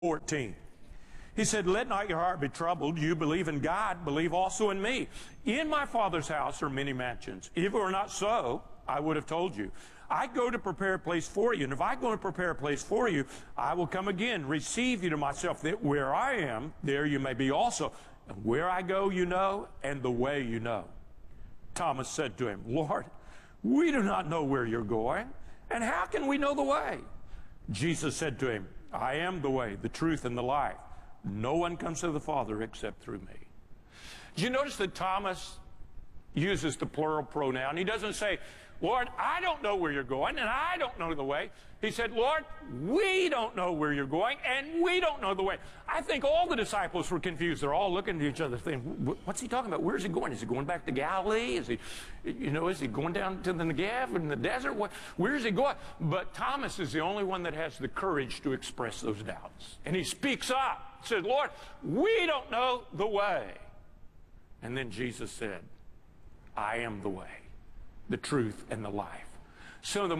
14. He said, let not your heart be troubled. You believe in God, believe also in me. In my Father's house are many mansions. If it were not so, I would have told you. I go to prepare a place for you. And if I go to prepare a place for you, I will come again, receive you to myself, that where I am, there you may be also. And where I go, you know, and the way you know. Thomas said to him, Lord, we do not know where you're going, and how can we know the way? Jesus said to him, I am the way, the truth, and the life. No one comes to the Father except through me. Do you notice that Thomas uses the plural pronoun? He doesn't say, Lord, I don't know where you're going, and I don't know the way. He said, Lord, we don't know where you're going, and we don't know the way. I think all the disciples were confused. They're all looking at each other thinking, what's he talking about? Where's he going? Is he going back to Galilee? Is he going down to the Negev in the desert? Where is he going? But Thomas is the only one that has the courage to express those doubts. And he speaks up, says, Lord, we don't know the way. And then Jesus said, I am the way, the truth, and the life. So the